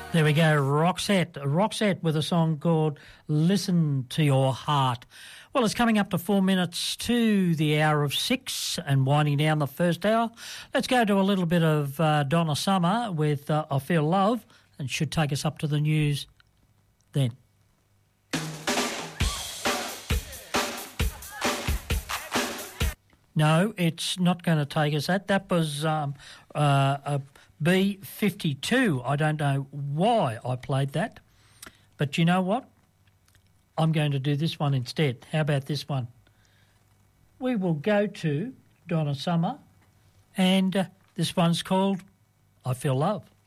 There we go, Roxette with a song called Listen to Your Heart. Well, it's coming up to 4 minutes to the hour of 6 and winding down the first hour. Let's go to a little bit of Donna Summer with I Feel Love, and should take us up to the news then. No, it's not going to take us that. That was a B52. I don't know why I played that, but you know what? I'm going to do this one instead. How about this one? We will go to Donna Summer, and this one's called I Feel Love.